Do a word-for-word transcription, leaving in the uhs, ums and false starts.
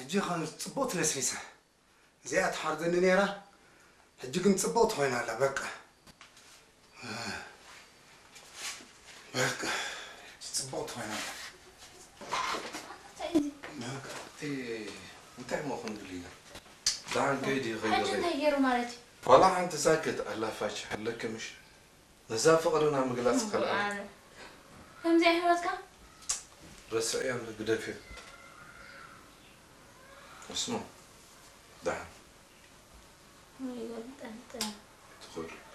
حجي خان صبوت لسيسه زيات حرزن نيرا حجي كنت صبوت هنا لا بقى بقى صبوت هنا بقى تي انت ما خندلينا دعان كيدي غير حجي تغيروا مالتي والله انت ساكت الله فاتح لك مش نزا فقرنا مقلاص خلق كم زي حواتك رسعي عم قدفي اسمع دعان ما يقول انت تدخل